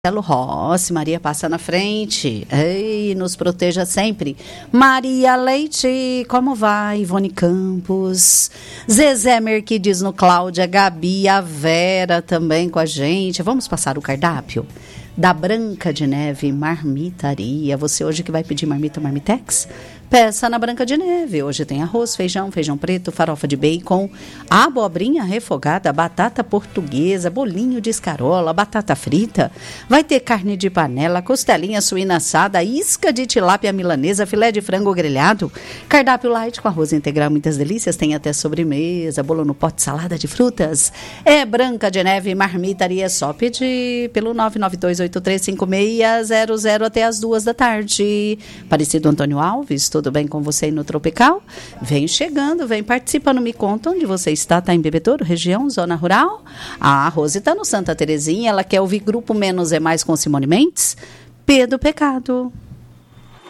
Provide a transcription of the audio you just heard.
Marcelo Rossi, Maria passa na frente, ei, nos proteja sempre. Maria Leite, como vai? Ivone Campos, Zezé Merquides no Cláudia, Gabi, a Vera também com a gente. Vamos passar o cardápio da Branca de Neve Marmitaria. Você hoje que vai pedir marmita Marmitex? Peça na Branca de Neve. Hoje tem arroz, feijão preto, farofa de bacon, abobrinha refogada, batata portuguesa, bolinho de escarola, batata frita. Vai ter carne de panela, costelinha suína assada, isca de tilápia milanesa, filé de frango grelhado, cardápio light com arroz integral, muitas delícias. Tem até sobremesa, bolo no pote, salada de frutas. É Branca de Neve Marmitaria. Só pedir pelo 992835600 até as 2 da tarde. Aparecido Antônio Alves, tudo bem com você aí no Tropical? Vem chegando, vem participando, me conta onde você está. Está em Bebedouro, região, zona rural? A Rose está no Santa Terezinha, ela quer ouvir Grupo Menos é Mais com Simone Mendes. P do Pecado.